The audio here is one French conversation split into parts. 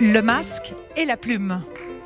Le masque et la plume.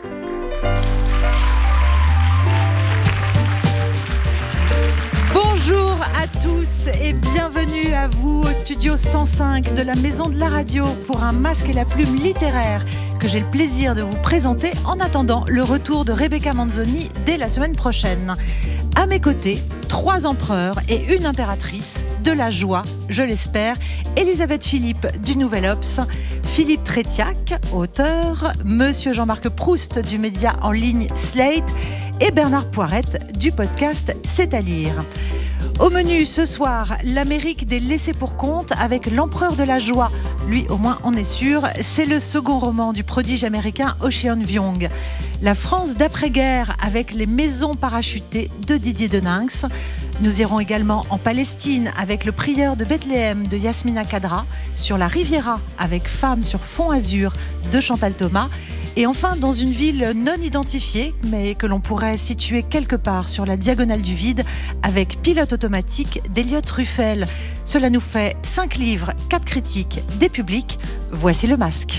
Bonjour à tous et bienvenue à vous au studio 105 de la Maison de la Radio pour un masque et la plume littéraire que j'ai le plaisir de vous présenter en attendant le retour de Rebecca Manzoni dès la semaine prochaine. À mes côtés, 3 empereurs et une impératrice de la joie, je l'espère, Elisabeth Philippe du Nouvel Obs, Philippe Trétiac, auteur, Monsieur Jean-Marc Proust du média en ligne Slate et Bernard Poirette du podcast C'est à lire. Au menu ce soir, l'Amérique des laissés-pour-compte avec l'empereur de la joie. Lui, au moins, on est sûr, c'est le second roman du prodige américain Ocean Vuong. La France d'après-guerre avec les maisons parachutées de Didier Deninx. Nous irons également en Palestine avec le prieur de Bethléem de Yasmina Khadra, sur la Riviera avec Femmes sur fond azur de Chantal Thomas. Et enfin, dans une ville non identifiée, mais que l'on pourrait situer quelque part sur la diagonale du vide, avec Pilote automatique d'Eliott Ruffel. Cela nous fait 5 livres, 4 critiques, des publics. Voici le masque.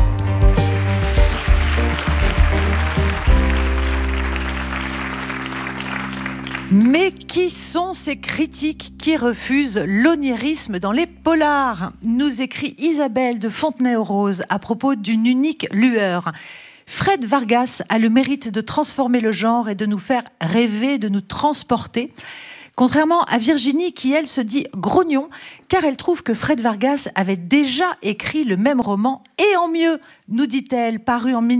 Mais qui sont ces critiques qui refusent l'onirisme dans les polars ? Nous écrit Isabelle de Fontenay-aux-Roses à propos d'une unique lueur. Fred Vargas a le mérite de transformer le genre et de nous faire rêver, de nous transporter. Contrairement à Virginie qui, elle, se dit grognon, car elle trouve que Fred Vargas avait déjà écrit le même roman, et en mieux, nous dit-elle, paru en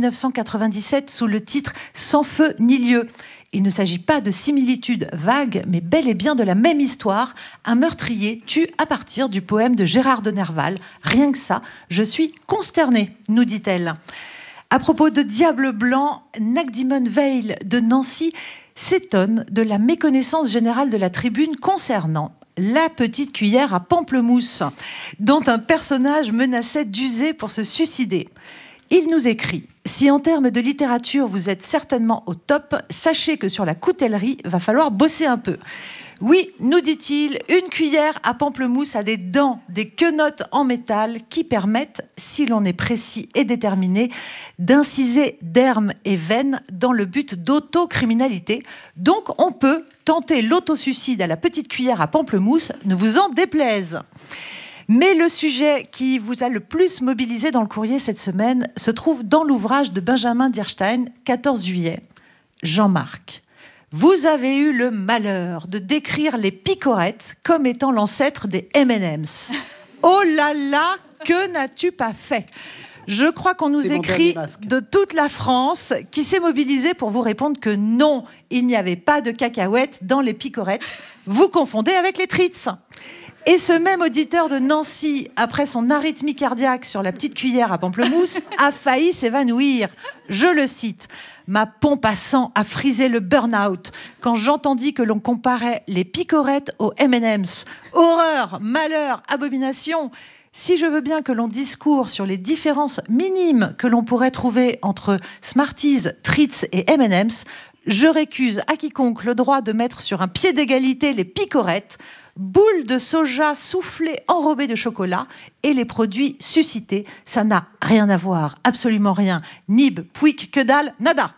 1997 sous le titre « Sans feu ni lieu ». Il ne s'agit pas de similitudes vagues, mais bel et bien de la même histoire. Un meurtrier tue à partir du poème de Gérard de Nerval. Rien que ça, je suis consternée, nous dit-elle. À propos de Diable Blanc, Nagdimon Veil de Nancy s'étonne de la méconnaissance générale de la tribune concernant la petite cuillère à pamplemousse, dont un personnage menaçait d'user pour se suicider. Il nous écrit « Si en termes de littérature vous êtes certainement au top, sachez que sur la coutellerie, va falloir bosser un peu. » Oui, nous dit-il, une cuillère à pamplemousse a des dents, des quenottes en métal qui permettent, si l'on est précis et déterminé, d'inciser dermes et veines dans le but d'autocriminalité. Donc on peut tenter l'autosuicide à la petite cuillère à pamplemousse, ne vous en déplaise. Mais le sujet qui vous a le plus mobilisé dans le courrier cette semaine se trouve dans l'ouvrage de Benjamin Dierstein, 14 juillet. Jean-Marc, vous avez eu le malheur de décrire les picorettes comme étant l'ancêtre des M&M's. Oh là là, que n'as-tu pas fait ? Je crois qu'on nous écrit de toute la France qui s'est mobilisée pour vous répondre que non, il n'y avait pas de cacahuètes dans les picorettes. Vous confondez avec les treats. Et ce même auditeur de Nancy, après son arythmie cardiaque sur la petite cuillère à pamplemousse, a failli s'évanouir. Je le cite. « Ma pompe à sang a frisé le burn-out quand j'entendis que l'on comparait les picorettes aux M&M's. Horreur, malheur, abomination !» Si je veux bien que l'on discourt sur les différences minimes que l'on pourrait trouver entre Smarties, Treats et M&M's, je récuse à quiconque le droit de mettre sur un pied d'égalité les picorettes, boules de soja soufflées enrobées de chocolat et les produits suscités. Ça n'a rien à voir, absolument rien. Nib, pouic, que dalle, nada.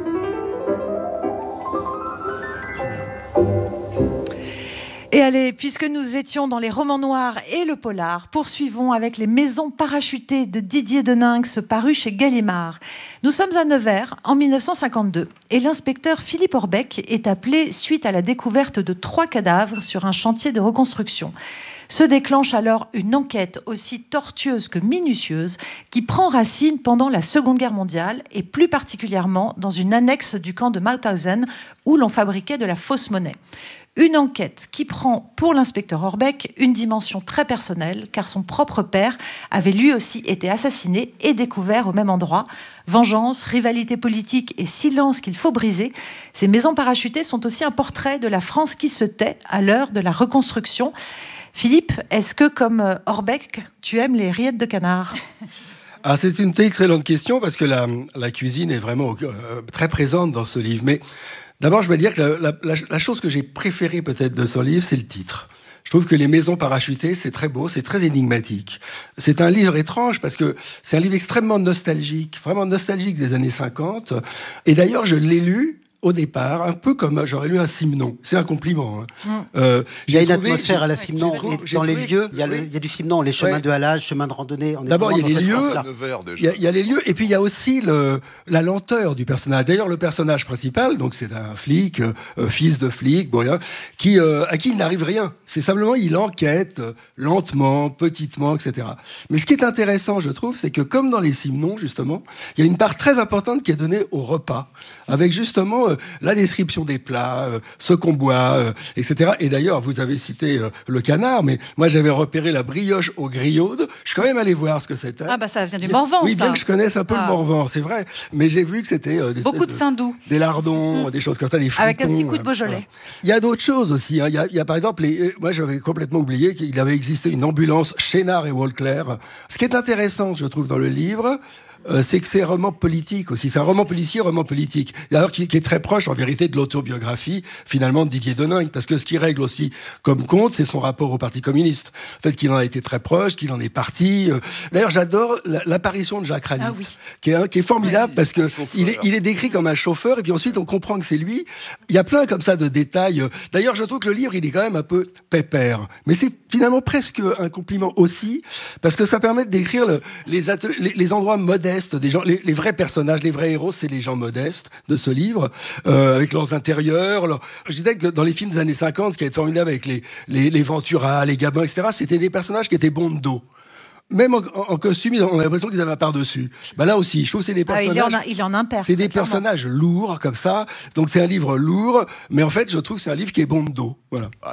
Et allez, puisque nous étions dans les romans noirs et le polar, poursuivons avec les maisons parachutées de Didier Deninx, paru chez Gallimard. Nous sommes à Nevers, en 1952, et l'inspecteur Philippe Orbeck est appelé suite à la découverte de 3 cadavres sur un chantier de reconstruction. Se déclenche alors une enquête aussi tortueuse que minutieuse qui prend racine pendant la Seconde Guerre mondiale et plus particulièrement dans une annexe du camp de Mauthausen où l'on fabriquait de la fausse monnaie. Une enquête qui prend pour l'inspecteur Orbeck une dimension très personnelle car son propre père avait lui aussi été assassiné et découvert au même endroit. Vengeance, rivalité politique et silence qu'il faut briser. Ces maisons parachutées sont aussi un portrait de la France qui se tait à l'heure de la reconstruction. Philippe, est-ce que, comme Orbeck, tu aimes les rillettes de canard ? Ah, c'est une excellente question parce que la cuisine est vraiment très présente dans ce livre. Mais d'abord, je vais dire que la chose que j'ai préférée peut-être de ce livre, c'est le titre. Je trouve que Les Maisons parachutées, c'est très beau, c'est très énigmatique. C'est un livre étrange parce que c'est un livre extrêmement nostalgique, vraiment nostalgique des années 50. Et d'ailleurs, je l'ai lu au départ, un peu comme j'aurais lu un Simenon. C'est un compliment. Il y a une atmosphère à la Simenon. Dans les lieux, il y a du Simenon, les chemins de halage, chemins de randonnée. D'abord, il y a les lieux. Il y a les lieux, et puis il y a aussi la lenteur du personnage. D'ailleurs, le personnage principal, donc c'est un flic, fils de flic, bon, à qui il n'arrive rien. C'est simplement, il enquête lentement, petitement, etc. Mais ce qui est intéressant, je trouve, c'est que comme dans les Simenons, justement, il y a une part très importante qui est donnée au repas, avec justement la description des plats, ce qu'on boit, etc. Et d'ailleurs, vous avez cité le canard, mais moi j'avais repéré la brioche aux grillaudes. Je suis quand même allé voir ce que c'était. Ah bah ça vient du Morvan, oui, ça. bien que je connaisse un peu le Morvan, c'est vrai. Mais j'ai vu que c'était beaucoup de Saint-Doux, des lardons, des choses comme ça, des fritons. Avec un petit coup de Beaujolais. Voilà. Il y a d'autres choses aussi. Hein. Il y a par exemple, moi j'avais complètement oublié qu'il avait existé une ambulance Chénard et Walclair. Ce qui est intéressant, je trouve, dans le livre, c'est que c'est un roman politique aussi. C'est un roman policier, roman politique. D'ailleurs, qui est très proche, en vérité, de l'autobiographie, finalement, de Didier Deninck. Parce que ce qui règle aussi comme compte, c'est son rapport au Parti communiste. Le fait qu'il en a été très proche, qu'il en est parti. D'ailleurs, j'adore l'apparition de Jacques Ralite, qui est formidable, parce que il est décrit comme un chauffeur, et puis ensuite, on comprend que c'est lui. Il y a plein comme ça de détails. D'ailleurs, je trouve que le livre, il est quand même un peu pépère. Mais c'est finalement presque un compliment aussi, parce que ça permet de décrire les endroits modestes des gens, les vrais personnages, les vrais héros, c'est les gens modestes de ce livre, avec leurs intérieurs. Je disais que dans les films des années 50, ce qui est formidable avec les Ventura, les Gabins, etc., c'était des personnages qui étaient bons de dos. Même en costume, on a l'impression qu'ils avaient un par-dessus. Bah là aussi, je trouve que c'est des personnages. Il en impère. C'est des personnages lourds comme ça. Donc c'est un livre lourd, mais en fait, je trouve que c'est un livre qui est bon de dos. Voilà. Ah,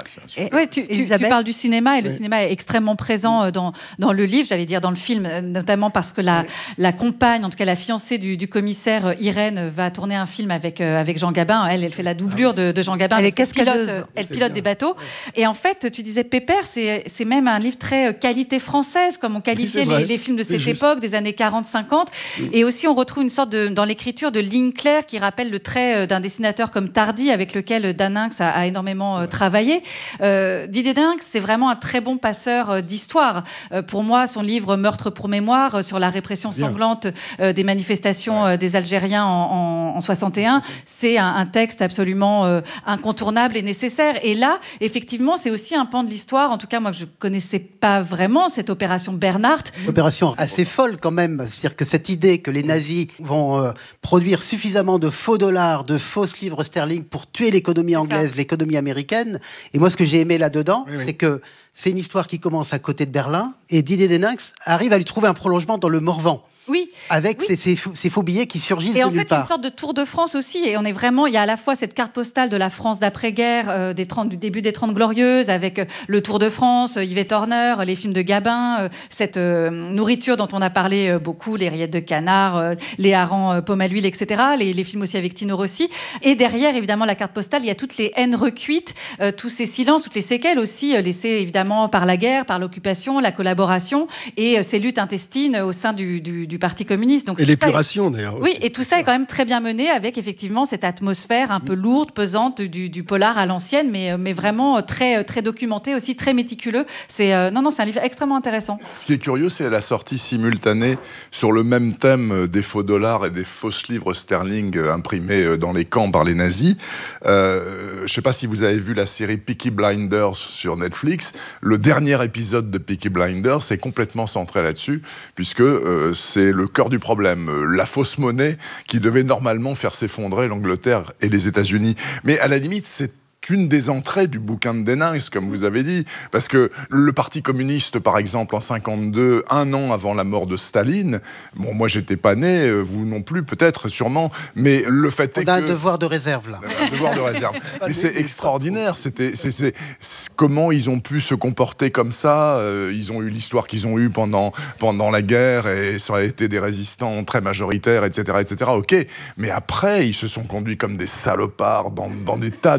tu parles du cinéma, et le cinéma est extrêmement présent dans le livre, j'allais dire dans le film, notamment parce que la compagne, en tout cas la fiancée du commissaire Irène, va tourner un film avec Jean Gabin. Elle fait la doublure de Jean Gabin. Elle est cascadeuse. Elle pilote des bateaux. Et en fait, tu disais Pépère, c'est même un livre très qualité française, comme on qualifiait les films de cette époque, des années 40-50. Et aussi, on retrouve une sorte dans l'écriture de ligne claire qui rappelle le trait d'un dessinateur comme Tardy, avec lequel Deninck a énormément travaillé. Didier Deninck, c'est vraiment un très bon passeur d'histoire. Pour moi, son livre Meurtre pour mémoire, sur la répression sanglante des manifestations des Algériens en 61, c'est un texte absolument incontournable et nécessaire. Et là, effectivement, c'est aussi un pan de l'histoire, en tout cas moi que je connaissais pas vraiment, cette opération Bernard. Opération assez folle quand même, c'est-à-dire que cette idée que les nazis vont produire suffisamment de faux dollars, de fausses livres sterling pour tuer l'économie anglaise, l'économie américaine. Et moi, ce que j'ai aimé là-dedans, c'est que c'est une histoire qui commence à côté de Berlin, et Didier Deninck arrive à lui trouver un prolongement dans le Morvan. Oui. Avec ces faux billets qui surgissent de nulle part. Et en fait, une sorte de Tour de France aussi. Et on est vraiment, il y a à la fois cette carte postale de la France d'après-guerre, du début des 30 Glorieuses, avec le Tour de France, Yvette Horner, les films de Gabin, cette nourriture dont on a parlé beaucoup, les rillettes de canard, les harengs pomme à l'huile, etc. Les films aussi avec Tino Rossi. Et derrière, évidemment, la carte postale, il y a toutes les haines recuites, tous ces silences, toutes les séquelles aussi, laissées évidemment par la guerre, par l'occupation, la collaboration, et ces luttes intestines au sein du Parti communiste. Donc, et l'épuration, d'ailleurs. Oui, et tout ça est quand même très bien mené, avec effectivement cette atmosphère un peu lourde, pesante du polar à l'ancienne, mais vraiment très, très documenté, aussi très méticuleux. C'est un livre extrêmement intéressant. Ce qui est curieux, c'est la sortie simultanée sur le même thème des faux dollars et des fausses livres sterling imprimés dans les camps par les nazis. Je ne sais pas si vous avez vu la série Peaky Blinders sur Netflix. Le dernier épisode de Peaky Blinders est complètement centré là-dessus, puisque c'est le cœur du problème, la fausse monnaie qui devait normalement faire s'effondrer l'Angleterre et les États-Unis. Mais à la limite, c'est une des entrées du bouquin de Deninck, comme vous avez dit, parce que le Parti communiste, par exemple, en 52, un an avant la mort de Staline, bon, moi j'étais pas né, vous non plus, peut-être, sûrement, mais le fait est que... On a un devoir de réserve, là. Un devoir de réserve. Mais c'est extraordinaire, c'est comment ils ont pu se comporter comme ça, ils ont eu l'histoire qu'ils ont eue pendant la guerre, et ça a été des résistants très majoritaires, etc., ok, mais après, ils se sont conduits comme des salopards dans des tas de cas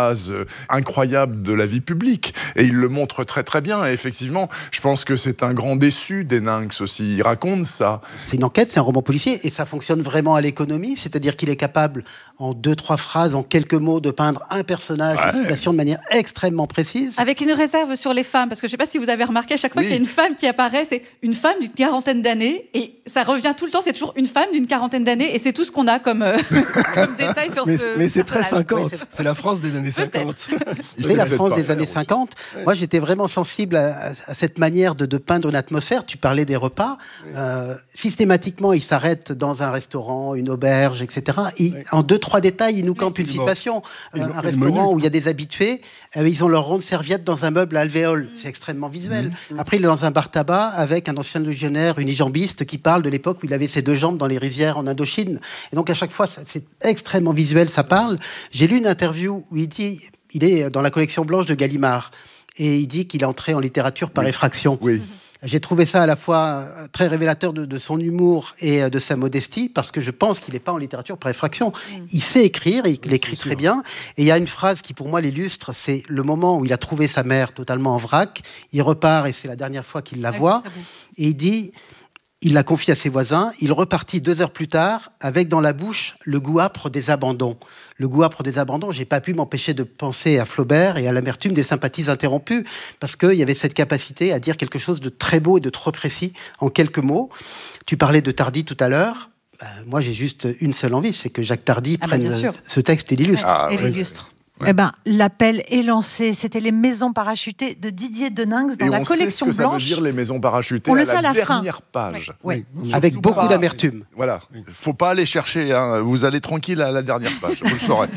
phases incroyables de la vie publique. Et il le montre très très bien. Et effectivement, je pense que c'est un grand déçu d'Henninx aussi. Il raconte ça. C'est une enquête, c'est un roman policier, et ça fonctionne vraiment à l'économie, c'est-à-dire qu'il est capable, en 2-3 phrases, en quelques mots, de peindre un personnage, une situation de manière extrêmement précise. Avec une réserve sur les femmes, parce que je ne sais pas si vous avez remarqué, à chaque fois qu'il y a une femme qui apparaît, c'est une femme d'une quarantaine d'années, et ça revient tout le temps, c'est toujours une femme d'une quarantaine d'années, et c'est tout ce qu'on a comme, comme détail sur ce... Mais c'est très 50, Oui, c'est la France des années 50. Oui, la France des années 50. Moi, j'étais vraiment sensible à cette manière de peindre une atmosphère. Tu parlais des repas. Systématiquement, il s'arrête dans un restaurant, une auberge, etc. En 2-3 détails, il nous campe une situation. Un restaurant où il y a des habitués, ils ont leur ronde serviette dans un meuble à alvéole. C'est extrêmement visuel. Après, il est dans un bar tabac avec un ancien légionnaire unijambiste qui parle de l'époque où il avait ses 2 jambes dans les rizières en Indochine. Et donc, à chaque fois, c'est extrêmement visuel, ça parle. J'ai lu une interview où il dit, il est dans la collection blanche de Gallimard, et il dit qu'il est entré en littérature par effraction. Oui. J'ai trouvé ça à la fois très révélateur de son humour et de sa modestie, parce que je pense qu'il n'est pas en littérature par effraction. Il sait écrire, et il écrit très bien. Et il y a une phrase qui, pour moi, l'illustre, c'est le moment où il a trouvé sa mère totalement en vrac. Il repart, et c'est la dernière fois qu'il la voit. Et il dit... Il l'a confié à ses voisins. Il repartit 2 heures plus tard avec dans la bouche le goût âpre des abandons. Le goût âpre des abandons, j'ai pas pu m'empêcher de penser à Flaubert et à l'amertume des sympathies interrompues, parce qu'il y avait cette capacité à dire quelque chose de très beau et de trop précis en quelques mots. Tu parlais de Tardy tout à l'heure. Moi, j'ai juste une seule envie, c'est que Jacques Tardy prenne ce texte et l'illustre. Et l'illustre. Eh ben, l'appel est lancé. C'était les maisons parachutées de Didier Henninx dans la collection blanche. Et on sait ce que ça veut dire, les maisons parachutées, on à le sait à la dernière page. Oui. Avec beaucoup d'amertume. Voilà. Faut pas aller chercher. Hein. Vous allez tranquille à la dernière page. Vous le saurez.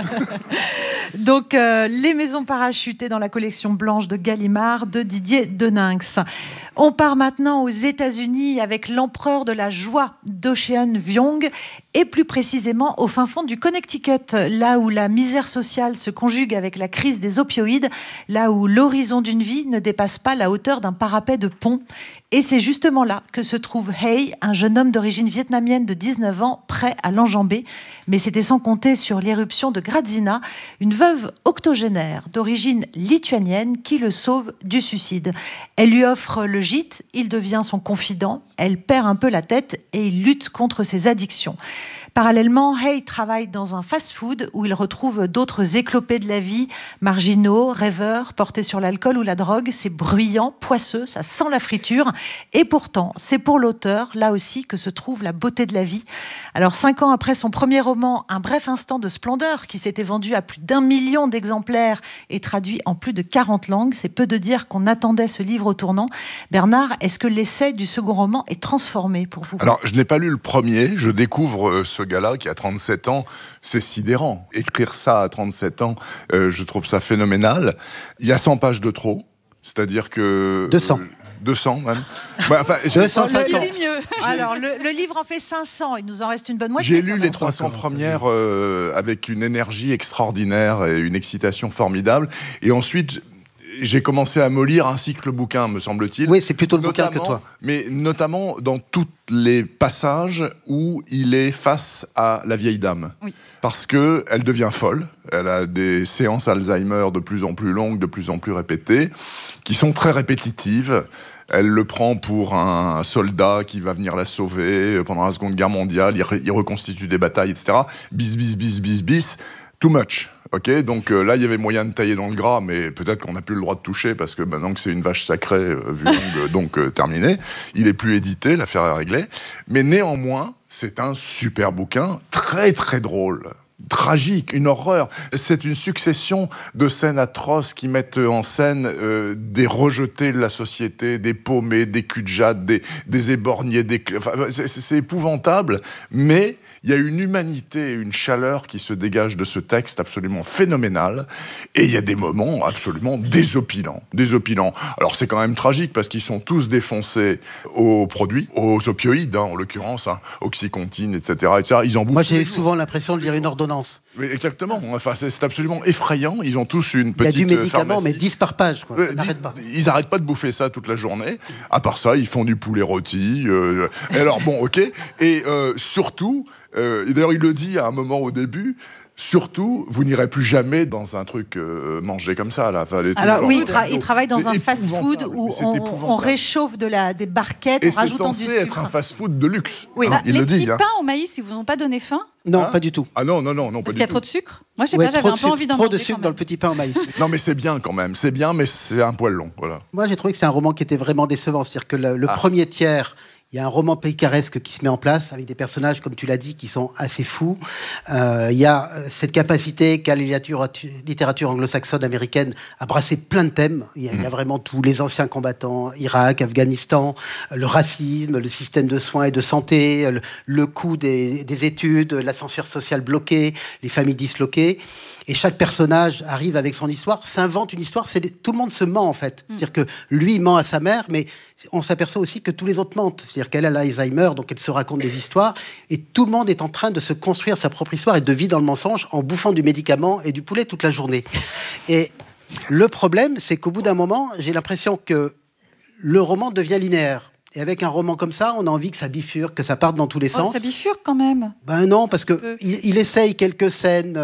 Donc, les maisons parachutées dans la collection blanche de Gallimard de Didier Henninx. On part maintenant aux États-Unis avec l'empereur de la joie d'Ocean Vuong, et plus précisément au fin fond du Connecticut, là où la misère sociale se conjugue avec la crise des opioïdes, là où l'horizon d'une vie ne dépasse pas la hauteur d'un parapet de pont. Et c'est justement là que se trouve Hay, un jeune homme d'origine vietnamienne de 19 ans, prêt à l'enjamber. Mais c'était sans compter sur l'irruption de Grazina, une veuve octogénaire d'origine lituanienne qui le sauve du suicide. Elle lui offre le gîte, il devient son confident, elle perd un peu la tête et il lutte contre ses addictions. Parallèlement, Hay travaille dans un fast-food où il retrouve d'autres éclopés de la vie, marginaux, rêveurs, portés sur l'alcool ou la drogue. C'est bruyant, poisseux, ça sent la friture. Et pourtant, c'est pour l'auteur, là aussi, que se trouve la beauté de la vie. Alors, 5 ans après son premier roman, Un bref instant de splendeur, qui s'était vendu à plus d'1 million d'exemplaires et traduit en plus de 40 langues, c'est peu de dire qu'on attendait ce livre au tournant. Bernard, est-ce que l'essai du second roman est transformé pour vous ? Alors, je n'ai pas lu le premier. Je découvre ce gars-là qui a 37 ans. C'est sidérant. Écrire ça à 37 ans, je trouve ça phénoménal. Il y a 100 pages de trop. C'est-à-dire que... 200. 200 même. Ouais, enfin, 250. mieux. Alors, le livre en fait 500. Il nous en reste une bonne moitié. J'ai lu les 300 premières avec une énergie extraordinaire et une excitation formidable. Et ensuite... j'ai commencé à me lire ainsi que le bouquin, me semble-t-il. Oui, c'est plutôt le bouquin que toi. Mais notamment dans tous les passages où il est face à la vieille dame. Oui. Parce qu'elle devient folle. Elle a des séances Alzheimer de plus en plus longues, de plus en plus répétées, qui sont très répétitives. Elle le prend pour un soldat qui va venir la sauver pendant la Seconde Guerre mondiale. Il reconstitue des batailles, etc. Bis, bis, bis, bis, bis. Too much. Ok, donc là, il y avait moyen de tailler dans le gras, mais peut-être qu'on n'a plus le droit de toucher parce que maintenant que c'est une vache sacrée, Vuong, donc terminé. Il est plus édité, l'affaire est réglée. Mais néanmoins, c'est un super bouquin, très très drôle. Tragique, une horreur. C'est une succession de scènes atroces qui mettent en scène des rejetés de la société, des paumés, des cul-de-jatte, des éborgnés, enfin, c'est épouvantable, mais il y a une humanité et une chaleur qui se dégagent de ce texte absolument phénoménal, et il y a des moments absolument désopilants. Alors c'est quand même tragique parce qu'ils sont tous défoncés aux produits, aux opioïdes, en l'occurrence, Oxycontin, etc. Ils en bouffent. Moi j'ai souvent l'impression de lire une ordonnance. Oui, exactement. Enfin, c'est absolument effrayant. Ils ont tous une petite. Il y a du médicament, pharmacie. mais 10 par page. Quoi. N'arrête pas. Ils n'arrêtent pas de bouffer ça toute la journée. À part ça, ils font du poulet rôti. Et alors, bon, ok. Et surtout, et d'ailleurs, il le dit à un moment au début, Surtout, vous n'irez plus jamais dans un truc mangé comme ça. Là. Alors oui, il travaille dans un fast-food où on réchauffe des barquettes et en rajoutant du sucre. Et c'est censé être un fast-food de luxe. Oui, il les le dit. petits pains au maïs, ils vous ont pas donné faim ? Non, pas du tout. Ah non, pas du tout. Parce qu'il y a trop de sucre ? Moi, je sais pas, j'avais un peu envie d'en manger. Trop de sucre dans le petit pain au maïs. Non, mais c'est bien quand même. C'est bien, mais c'est un poil long. Voilà. Moi, j'ai trouvé que c'était un roman qui était vraiment décevant. C'est-à-dire que le premier tiers, il y a un roman picaresque qui se met en place avec des personnages, comme tu l'as dit, qui sont assez fous. Il y a cette capacité qu'a la littérature anglo-saxonne américaine à brasser plein de thèmes. Il y a vraiment tous les anciens combattants, Irak, Afghanistan, le racisme, le système de soins et de santé, le coût des études, l'ascenseur social bloqué, les familles disloquées. Et chaque personnage arrive avec son histoire, s'invente une histoire. Tout le monde se ment, en fait. C'est-à-dire que lui ment à sa mère, mais on s'aperçoit aussi que tous les autres mentent. C'est-à-dire qu'elle a l'Alzheimer, donc elle se raconte des histoires. Et tout le monde est en train de se construire sa propre histoire et de vivre dans le mensonge en bouffant du médicament et du poulet toute la journée. Et le problème, c'est qu'au bout d'un moment, j'ai l'impression que le roman devient linéaire. Et avec un roman comme ça, on a envie que ça bifurque, que ça parte dans tous les sens. Ça bifurque quand même. Ben non, parce qu'il essaye quelques scènes,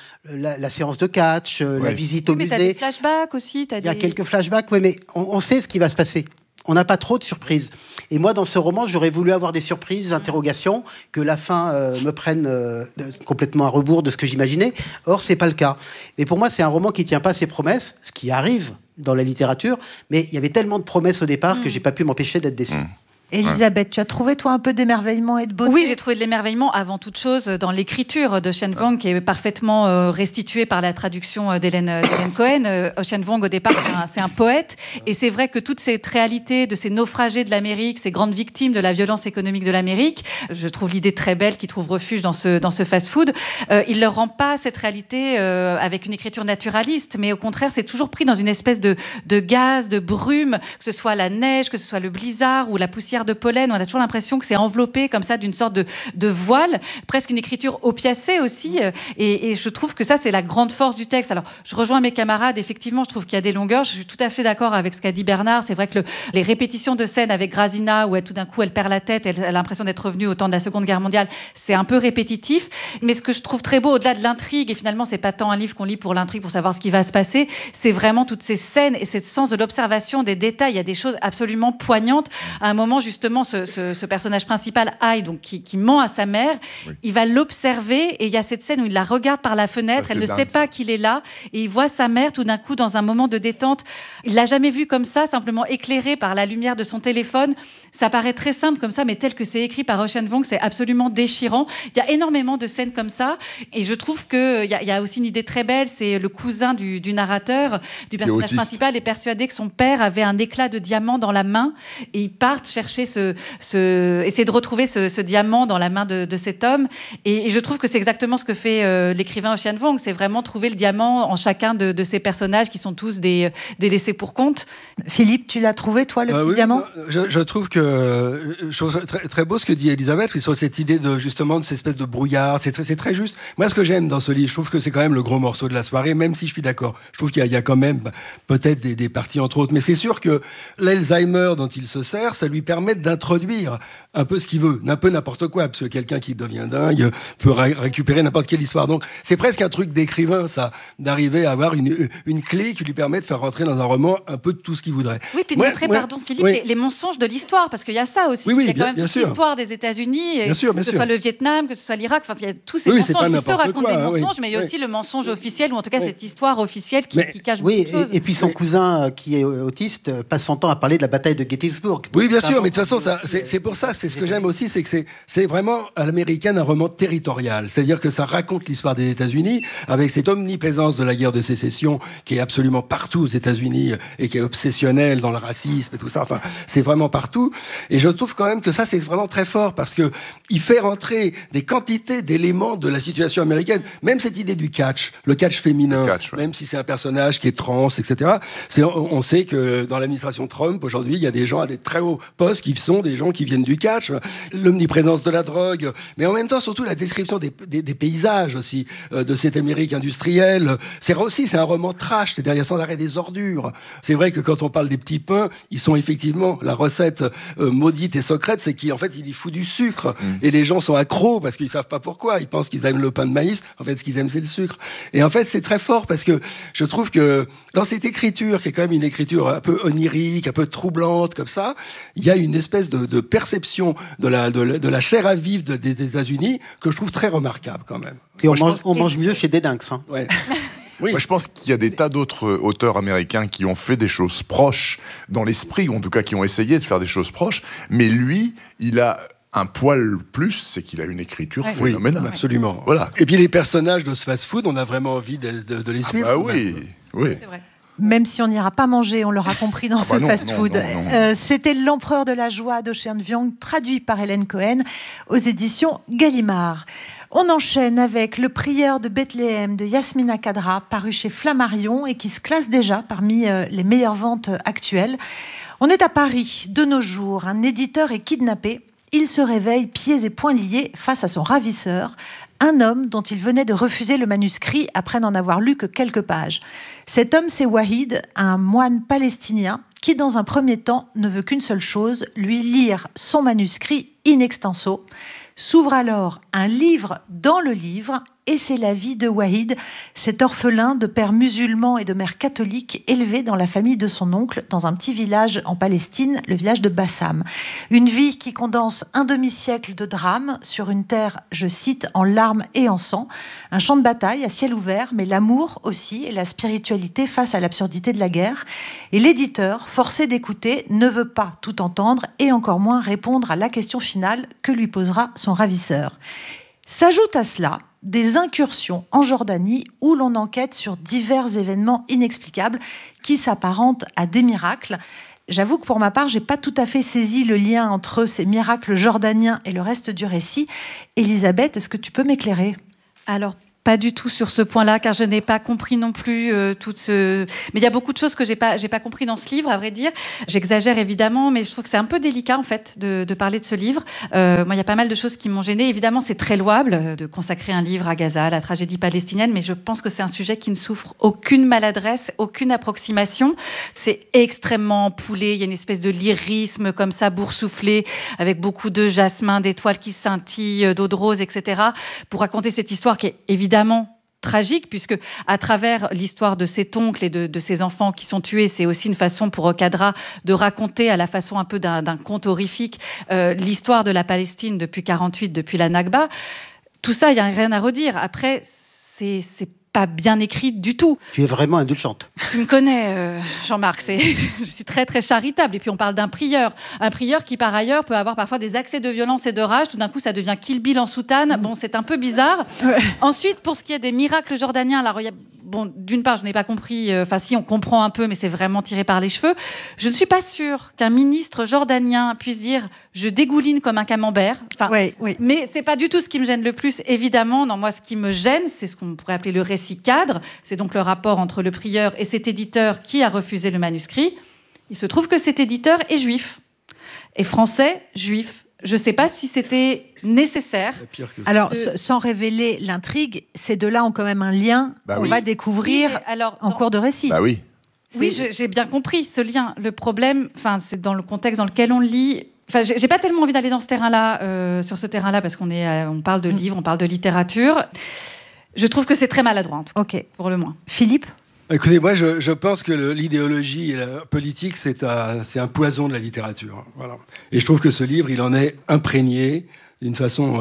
la séance de catch, la visite au musée. Mais t'as des flashbacks aussi. Il y a quelques flashbacks, oui, mais on sait ce qui va se passer. On n'a pas trop de surprises. Et moi, dans ce roman, j'aurais voulu avoir des surprises, des interrogations, que la fin me prenne complètement à rebours de ce que j'imaginais. Or, c'est pas le cas. Et pour moi, c'est un roman qui tient pas à ses promesses, ce qui arrive dans la littérature, mais il y avait tellement de promesses au départ que j'ai pas pu m'empêcher d'être déçu. Elisabeth, tu as trouvé, toi, un peu d'émerveillement et de beauté ? Oui, j'ai trouvé de l'émerveillement avant toute chose dans l'écriture de Ocean Vuong, qui est parfaitement restituée par la traduction d'Hélène Cohen. Ocean Vuong, au départ, c'est un poète. Et c'est vrai que toute cette réalité de ces naufragés de l'Amérique, ces grandes victimes de la violence économique de l'Amérique, je trouve l'idée très belle qu'ils trouvent refuge dans ce fast-food. Il ne leur rend pas cette réalité avec une écriture naturaliste, mais au contraire, c'est toujours pris dans une espèce de gaz, de brume, que ce soit la neige, que ce soit le blizzard ou la poussière de pollen. On a toujours l'impression que c'est enveloppé comme ça d'une sorte de voile, presque une écriture opiacée aussi. Et je trouve que ça, c'est la grande force du texte. Alors, je rejoins mes camarades. Effectivement, je trouve qu'il y a des longueurs. Je suis tout à fait d'accord avec ce qu'a dit Bernard. C'est vrai que les répétitions de scènes avec Grasina, où tout d'un coup, elle perd la tête, elle a l'impression d'être revenue au temps de la Seconde Guerre mondiale, c'est un peu répétitif. Mais ce que je trouve très beau, au-delà de l'intrigue, et finalement, c'est pas tant un livre qu'on lit pour l'intrigue, pour savoir ce qui va se passer, c'est vraiment toutes ces scènes et ce sens de l'observation, des détails. Il y a des choses absolument poignantes. À un moment, justement, ce personnage principal, Ai, donc qui ment à sa mère, il va l'observer et il y a cette scène où il la regarde par la fenêtre, elle ne sait pas qu'il est là et il voit sa mère tout d'un coup dans un moment de détente. Il l'a jamais vue comme ça, simplement éclairée par la lumière de son téléphone. Ça paraît très simple comme ça, mais tel que c'est écrit par Ocean Vuong, c'est absolument déchirant. Il y a énormément de scènes comme ça et je trouve qu'il y a aussi une idée très belle, c'est le cousin du narrateur, du personnage principal, est persuadé que son père avait un éclat de diamant dans la main et ils partent chercher essayer de retrouver ce diamant dans la main de cet homme. Et je trouve que c'est exactement ce que fait l'écrivain Ocean Vuong. C'est vraiment trouver le diamant en chacun de ces personnages qui sont tous des laissés pour compte. Philippe, tu l'as trouvé, toi, le petit diamant ? Je trouve très, très beau ce que dit Elisabeth sur cette idée de cette espèce de brouillard. C'est très juste. Moi, ce que j'aime dans ce livre, je trouve que c'est quand même le gros morceau de la soirée, même si je suis d'accord. Je trouve qu'il y a quand même peut-être des parties entre autres. Mais c'est sûr que l'Alzheimer dont il se sert, ça lui permet d'introduire un peu ce qu'il veut, un peu n'importe quoi, parce que quelqu'un qui devient dingue peut récupérer n'importe quelle histoire. Donc c'est presque un truc d'écrivain, ça, d'arriver à avoir une clé qui lui permet de faire rentrer dans un roman un peu de tout ce qu'il voudrait. Oui, puis de montrer, Philippe, les mensonges de l'histoire, parce qu'il y a ça aussi. Il y a quand même toute l'histoire des États-Unis, que ce soit le Vietnam, que ce soit l'Irak, il y a tous ces mensonges. Il se raconte des mensonges, mais il y a aussi le mensonge officiel, ou en tout cas cette histoire officielle qui cache beaucoup de choses. Et puis son cousin qui est autiste passe son temps à parler de la bataille de Gettysburg. Oui, bien sûr, mais de toute façon, c'est pour ça, c'est ce que j'aime aussi, c'est que c'est vraiment à l'américaine un roman territorial. C'est-à-dire que ça raconte l'histoire des États-Unis avec cette omniprésence de la guerre de sécession qui est absolument partout aux États-Unis et qui est obsessionnelle dans le racisme et tout ça. Enfin, c'est vraiment partout. Et je trouve quand même que ça, c'est vraiment très fort parce que il fait rentrer des quantités d'éléments de la situation américaine. Même cette idée du catch, le catch féminin, même si c'est un personnage qui est trans, etc. On sait que dans l'administration Trump, aujourd'hui, il y a des gens à des très hauts postes qui sont des gens qui viennent du catch, l'omniprésence de la drogue, mais en même temps surtout la description des paysages aussi de cette Amérique industrielle. C'est un roman trash, c'est-à-dire il y a sans arrêt des ordures. C'est vrai que quand on parle des petits pains, ils sont effectivement la recette maudite et secrète, c'est qu'en fait il y fout du sucre et les gens sont accros parce qu'ils savent pas pourquoi. Ils pensent qu'ils aiment le pain de maïs, en fait ce qu'ils aiment c'est le sucre. Et en fait c'est très fort parce que je trouve que dans cette écriture qui est quand même une écriture un peu onirique, un peu troublante comme ça, il y a une espèce de perception de la chair à vivre des États-Unis que je trouve très remarquable quand même. Et on mange mieux chez Dédinx. Hein. Ouais. Oui. Moi, je pense qu'il y a des tas d'autres auteurs américains qui ont fait des choses proches dans l'esprit, ou en tout cas qui ont essayé de faire des choses proches, mais lui, il a un poil plus, c'est qu'il a une écriture phénoménale. Oui, absolument. Voilà. Et puis les personnages de ce fast-food, on a vraiment envie de les suivre. Ah oui, oui. C'est vrai. Même si on n'ira pas manger, on l'aura compris dans ce non, fast-food. non. C'était L'Empereur de la joie d'Ocean Vuong, traduit par Hélène Cohen aux éditions Gallimard. On enchaîne avec Le prieur de Bethléem de Yasmina Khadra, paru chez Flammarion et qui se classe déjà parmi les meilleures ventes actuelles. On est à Paris, de nos jours. Un éditeur est kidnappé. Il se réveille pieds et poings liés face à son ravisseur, un homme dont il venait de refuser le manuscrit après n'en avoir lu que quelques pages. Cet homme, c'est Wahid, un moine palestinien qui, dans un premier temps, ne veut qu'une seule chose, lui lire son manuscrit in extenso. S'ouvre alors un livre dans le livre, et c'est la vie de Wahid, cet orphelin de père musulman et de mère catholique, élevé dans la famille de son oncle, dans un petit village en Palestine, le village de Bassam. Une vie qui condense un demi-siècle de drame sur une terre, je cite, en larmes et en sang, un champ de bataille à ciel ouvert, mais l'amour aussi et la spiritualité face à l'absurdité de la guerre. Et l'éditeur, forcé d'écouter, ne veut pas tout entendre et encore moins répondre à la question finale que lui posera son ravisseur. S'ajoute à cela des incursions en Jordanie où l'on enquête sur divers événements inexplicables qui s'apparentent à des miracles. J'avoue que pour ma part, j'ai pas tout à fait saisi le lien entre ces miracles jordaniens et le reste du récit. Elisabeth, est-ce que tu peux m'éclairer ? Alors, pas du tout sur ce point-là, car je n'ai pas compris non plus tout ce... Mais il y a beaucoup de choses que j'ai pas compris dans ce livre, à vrai dire. J'exagère évidemment, mais je trouve que c'est un peu délicat, en fait, de parler de ce livre. Moi, il y a pas mal de choses qui m'ont gênée. Évidemment, c'est très louable de consacrer un livre à Gaza, à la tragédie palestinienne, mais je pense que c'est un sujet qui ne souffre aucune maladresse, aucune approximation. C'est extrêmement ampoulé. Il y a une espèce de lyrisme comme ça, boursouflé, avec beaucoup de jasmin, d'étoiles qui scintillent, d'eau de rose, etc., pour raconter cette histoire qui est évidemment tragique, puisque à travers l'histoire de cet oncle et de ses enfants qui sont tués, c'est aussi une façon pour Khadra de raconter à la façon un peu d'un conte horrifique l'histoire de la Palestine depuis 1948, depuis la Nakba. Tout ça, il n'y a rien à redire. Après, c'est pas bien écrit du tout. Tu es vraiment indulgente. Tu me connais, Jean-Marc, je suis très très charitable. Et puis on parle d'un prieur qui par ailleurs peut avoir parfois des accès de violence et de rage. Tout d'un coup, ça devient Kill Bill en soutane. Bon, c'est un peu bizarre. Ouais. Ensuite, pour ce qui est des miracles jordaniens, alors d'une part, je n'ai pas compris. Si, on comprend un peu, mais c'est vraiment tiré par les cheveux. Je ne suis pas sûre qu'un ministre jordanien puisse dire « je dégouline comme un camembert ». Oui. Mais c'est pas du tout ce qui me gêne le plus, évidemment. Non, moi, ce qui me gêne, c'est ce qu'on pourrait appeler le récit cadre. C'est donc le rapport entre le prieur et cet éditeur qui a refusé le manuscrit. Il se trouve que cet éditeur est juif. Et français, juif. Je ne sais pas si c'était nécessaire. Alors, sans révéler l'intrigue, ces deux-là ont quand même un lien qu'on va découvrir en cours de récit. Bah oui. Oui, j'ai bien compris ce lien. Le problème, c'est dans le contexte dans lequel on le lit. J'ai pas tellement envie d'aller dans ce terrain-là, sur ce terrain-là, parce qu'on parle de livres, on parle de littérature. Je trouve que c'est très maladroit, en tout cas, pour le moins. Philippe ? Écoutez, moi, je pense que l'idéologie et la politique, c'est un poison de la littérature. Voilà. Et je trouve que ce livre, il en est imprégné d'une façon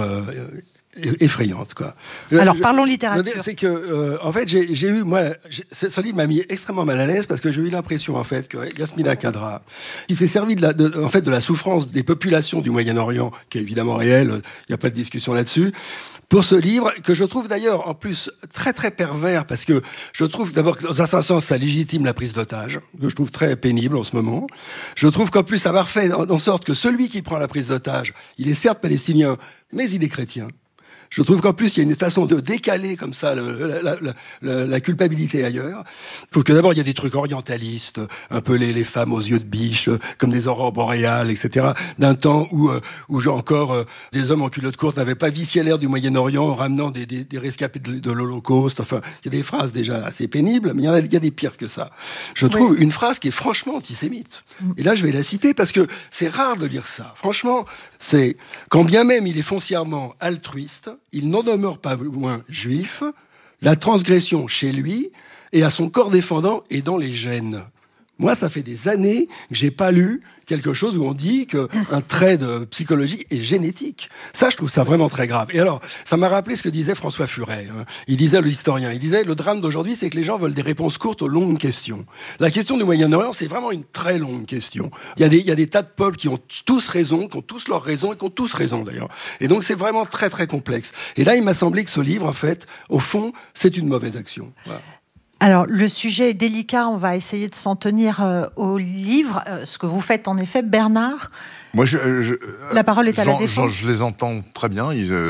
effrayante, quoi. Alors, parlons littérature. C'est que, en fait, j'ai eu, moi, ce livre m'a mis extrêmement mal à l'aise parce que j'ai eu l'impression, en fait, que Yasmina Khadra, qui s'est servi de la souffrance des populations du Moyen-Orient, qui est évidemment réelle, il n'y a pas de discussion là-dessus, pour ce livre, que je trouve d'ailleurs en plus très très pervers, parce que je trouve d'abord que dans un certain sens ça légitime la prise d'otage, que je trouve très pénible en ce moment. Je trouve qu'en plus avoir fait en sorte que celui qui prend la prise d'otage, il est certes palestinien, mais il est chrétien. Je trouve qu'en plus, il y a une façon de décaler comme ça la culpabilité ailleurs. Je trouve que d'abord, il y a des trucs orientalistes, un peu les femmes aux yeux de biche, comme des aurores boréales, etc. D'un temps où encore des hommes en culotte courte n'avaient pas vicié l'air du Moyen-Orient en ramenant des rescapés de l'Holocauste. Enfin, il y a des phrases déjà assez pénibles, mais il y a des pires que ça. Je trouve une phrase qui est franchement antisémite. Et là, je vais la citer parce que c'est rare de lire ça. Franchement, c'est quand bien même il est foncièrement altruiste, il n'en demeure pas moins juif, la transgression chez lui et à son corps défendant est dans les gènes. Moi, ça fait des années que j'ai pas lu quelque chose où on dit qu'un trait de psychologie est génétique. Ça, je trouve ça vraiment très grave. Et alors, ça m'a rappelé ce que disait François Furet. Il disait, le historien, le drame d'aujourd'hui, c'est que les gens veulent des réponses courtes aux longues questions. La question du Moyen-Orient, c'est vraiment une très longue question. Il y a des tas de peuples qui ont tous raison, qui ont tous leur raison et qui ont tous raison d'ailleurs. Et donc, c'est vraiment très, très complexe. Et là, il m'a semblé que ce livre, en fait, au fond, c'est une mauvaise action. Voilà. Alors, le sujet est délicat, on va essayer de s'en tenir au livre. Ce que vous faites, en effet, Bernard. Moi, la parole est à la défense. Je les entends très bien.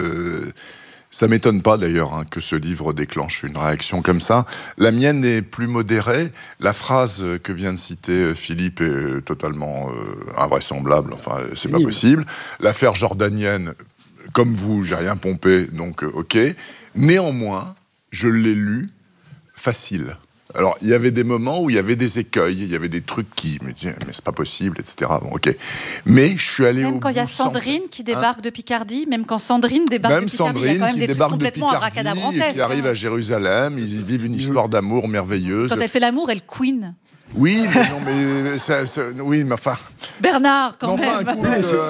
Ça m'étonne pas, d'ailleurs, que ce livre déclenche une réaction comme ça. La mienne est plus modérée. La phrase que vient de citer Philippe est totalement invraisemblable. Enfin, c'est pas possible. L'affaire jordanienne, comme vous, j'ai rien pompé, donc OK. Néanmoins, je l'ai lu facile. Alors, il y avait des moments où il y avait des écueils, il y avait des trucs qui me disaient mais c'est pas possible, etc. Bon, ok. Mais je suis allé même quand il y a Sandrine qui débarque de Picardie, même quand Sandrine débarque de Picardie, il y a quand même des trucs complètement abracadabrantesques. Qui arrive à Jérusalem, ils y vivent une histoire d'amour merveilleuse. Quand elle fait l'amour, elle queen. Oui, mais non, mais oui, mais enfin. Bernard, quand même. Écoute,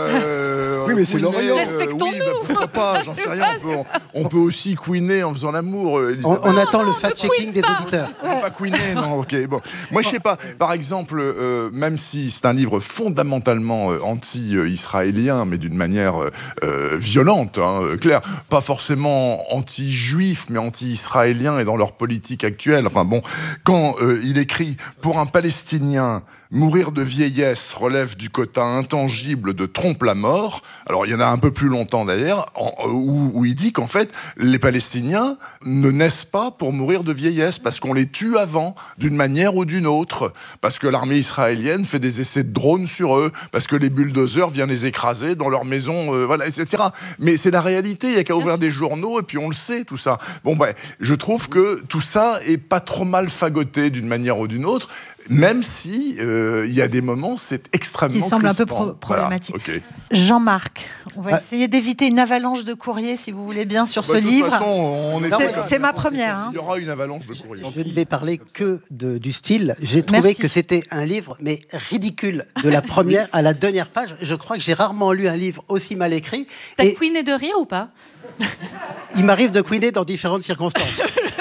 oui, mais c'est l'Orient. Respectons-nous. Oui, pourquoi pas, j'en sais rien. On peut aussi queener en faisant l'amour. On attend le fact-checking des auditeurs. On peut pas queener, non, ok. Bon, moi je sais pas. Par exemple, même si c'est un livre fondamentalement anti-israélien, mais d'une manière violente, claire, pas forcément anti-juif, mais anti-israélien et dans leur politique actuelle. Enfin bon, quand il écrit pour un Palestinien, mourir de vieillesse relève du quota intangible de trompe la mort. Alors, il y en a un peu plus longtemps d'ailleurs, où il dit qu'en fait, les Palestiniens ne naissent pas pour mourir de vieillesse, parce qu'on les tue avant, d'une manière ou d'une autre, parce que l'armée israélienne fait des essais de drones sur eux, parce que les bulldozers viennent les écraser dans leur maison, voilà, etc. Mais c'est la réalité, il n'y a qu'à ouvrir des journaux, et puis on le sait, tout ça. Bon, je trouve que tout ça est pas trop mal fagoté d'une manière ou d'une autre, même si il y a des moments, c'est extrêmement crispant. Il semble un peu problématique. Voilà, okay. Jean-Marc, on va essayer d'éviter une avalanche de courriers, si vous voulez bien, sur ce livre. De toute façon, c'est ma première. Il y aura une avalanche de courriers. Je ne vais parler que du style. J'ai trouvé que c'était un livre, mais ridicule, de la première à la dernière page. Je crois que j'ai rarement lu un livre aussi mal écrit. T'as queené de rire ou pas? Il m'arrive de queener dans différentes circonstances.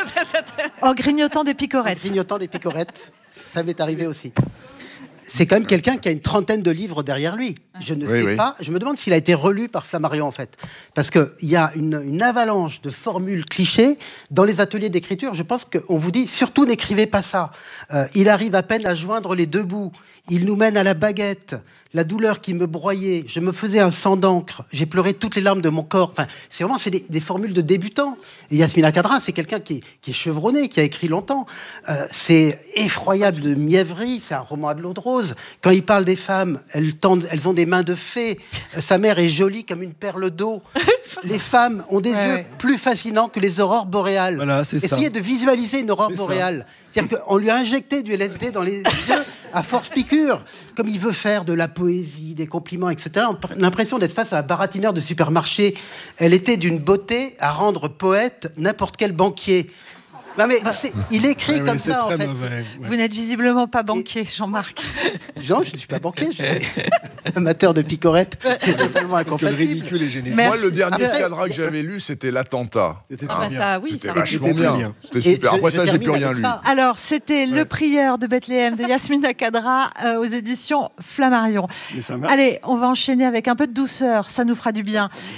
En grignotant des picorettes. En grignotant des picorettes. Ça m'est arrivé aussi. C'est quand même quelqu'un qui a une trentaine de livres derrière lui. Je ne sais pas. Je me demande s'il a été relu par Flammarion, en fait. Parce qu'il y a une avalanche de formules clichés dans les ateliers d'écriture. Je pense qu'on vous dit, surtout n'écrivez pas ça. Il arrive à peine à joindre les deux bouts. Il nous mène à la baguette. La douleur qui me broyait, je me faisais un sang d'encre, j'ai pleuré toutes les larmes de mon corps. Enfin, c'est des formules de débutants. Et Yasmina Khadra, c'est quelqu'un qui est chevronné, qui a écrit longtemps. C'est effroyable de mièvrerie, c'est un roman à de l'eau de rose. Quand il parle des femmes, elles ont des mains de fée. Sa mère est jolie comme une perle d'eau. Les femmes ont des yeux plus fascinants que les aurores boréales. Voilà, c'est Essayez de visualiser une aurore boréale. C'est-à-dire qu'on lui a injecté du LSD dans les yeux à force piqûre. Comme il veut faire de la poésie, des compliments, etc. On a l'impression d'être face à un baratineur de supermarché. Elle était d'une beauté à rendre poète n'importe quel banquier. Non mais il écrit comme ça, en fait. Mauvais, Vous n'êtes visiblement pas banquier, Jean-Marc. Non, je ne suis pas banquier, je suis amateur de picorette. C'est totalement incompatible. Le ridicule est génial. Moi, le dernier Khadra que j'avais lu, c'était L'Attentat. C'était très bien. C'était vachement bien. C'était super. Après ça, j'ai plus rien lu. Alors, c'était Le Prieur de Bethléem de Yasmina Khadra aux éditions Flammarion. Allez, on va enchaîner avec un peu de douceur, ça nous fera du bien.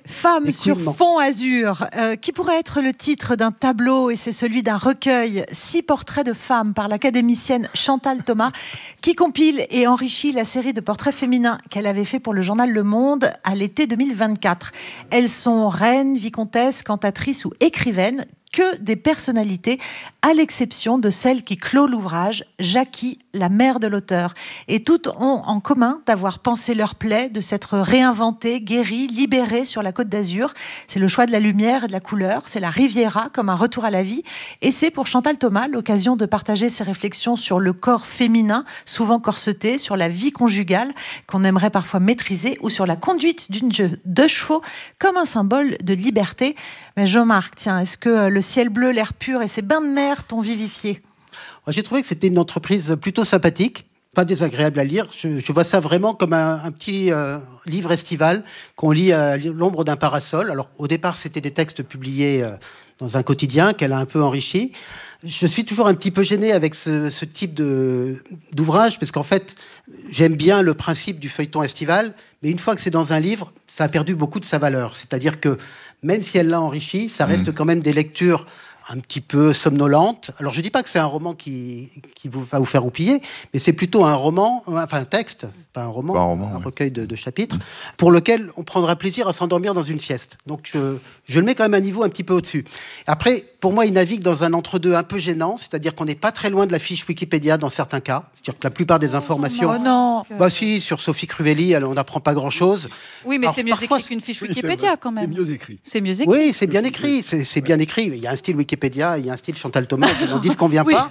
Femme sur Écoulement. fond azur, qui pourrait être le titre d'un tableau, et c'est celui d'un recueil, 6 portraits de femmes par l'académicienne Chantal Thomas, qui compile et enrichit la série de portraits féminins qu'elle avait fait pour le journal Le Monde à l'été 2024. Elles sont reines, vicomtesses, cantatrices ou écrivaines, que des personnalités, à l'exception de celle qui clôt l'ouvrage, Jackie, la mère de l'auteur. Et toutes ont en commun d'avoir pensé leur plaie, de s'être réinventées, guéries, libérées sur la Côte d'Azur. C'est le choix de la lumière et de la couleur, c'est la Riviera comme un retour à la vie. Et c'est pour Chantal Thomas l'occasion de partager ses réflexions sur le corps féminin, souvent corseté, sur la vie conjugale, qu'on aimerait parfois maîtriser, ou sur la conduite d'une de chevaux, comme un symbole de liberté. Mais Jean-Marc, tiens, est-ce que le ciel bleu, l'air pur et ces bains de mer t'ont vivifié? J'ai trouvé que c'était une entreprise plutôt sympathique, pas désagréable à lire. Je vois ça vraiment comme un petit livre estival qu'on lit à l'ombre d'un parasol. Alors au départ, c'était des textes publiés dans un quotidien qu'elle a un peu enrichi. Je suis toujours un petit peu gêné avec ce type d'ouvrage, parce qu'en fait, j'aime bien le principe du feuilleton estival, mais une fois que c'est dans un livre, ça a perdu beaucoup de sa valeur. C'est-à-dire que même si elle l'a enrichi, ça reste quand même des lectures un petit peu somnolentes. Alors je dis pas que c'est un roman qui va vous faire roupiller, mais c'est plutôt un roman, enfin un texte, pas un roman, un recueil de chapitres, pour lequel on prendra plaisir à s'endormir dans une sieste. Donc je le mets quand même à un niveau un petit peu au-dessus. Après, pour moi, il navigue dans un entre-deux un peu gênant, c'est-à-dire qu'on n'est pas très loin de la fiche Wikipédia dans certains cas. C'est-à-dire que la plupart des informations... Oh non. Bah si, sur Sophie Crivelli, on n'apprend pas grand-chose. Oui, mais Alors, c'est mieux parfois, écrit qu'une fiche Wikipédia quand même. C'est mieux écrit. C'est mieux écrit. Oui, c'est bien écrit. C'est bien écrit. Il y a un style Wikipédia, il y a un style Chantal Thomas. On dit ce qu'on vient pas.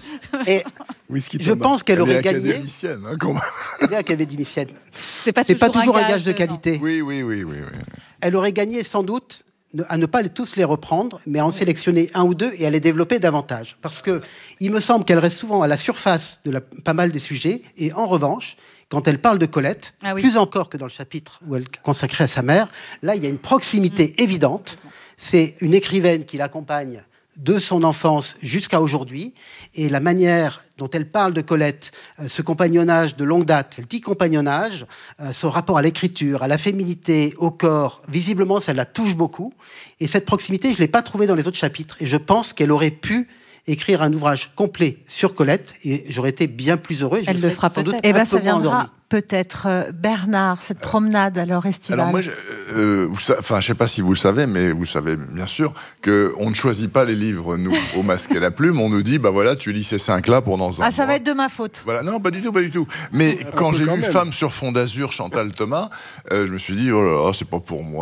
Et je pense qu'elle aurait gagné. Académicienne, hein, quand même. Elle est académicienne. C'est pas toujours un gage de qualité. Oui. Elle aurait gagné sans doute à ne pas tous les reprendre, mais à en sélectionner un ou deux et à les développer davantage. Parce que il me semble qu'elle reste souvent à la surface de pas mal des sujets. Et en revanche, quand elle parle de Colette, plus encore que dans le chapitre où elle est consacrée à sa mère, là, il y a une proximité évidente. C'est une écrivaine qui l'accompagne de son enfance jusqu'à aujourd'hui, et la manière dont elle parle de Colette, ce compagnonnage de longue date, elle dit compagnonnage, son rapport à l'écriture, à la féminité, au corps, visiblement ça la touche beaucoup, et cette proximité je ne l'ai pas trouvée dans les autres chapitres, et je pense qu'elle aurait pu écrire un ouvrage complet sur Colette, et j'aurais été bien plus heureux. Elle le fera peut-être. Et bien ça viendra peut-être. Bernard, cette promenade alors estivale. Alors moi, je sais pas si vous le savez, mais vous savez bien sûr qu'on ne choisit pas les livres, nous, au Masque et la Plume. On nous dit, bah voilà, tu lis ces 5-là pendant un mois. Ça va être de ma faute. Voilà, non, pas du tout. Mais quand j'ai lu Femme sur fond d'azur, Chantal Thomas, je me suis dit, oh là là, c'est pas pour moi.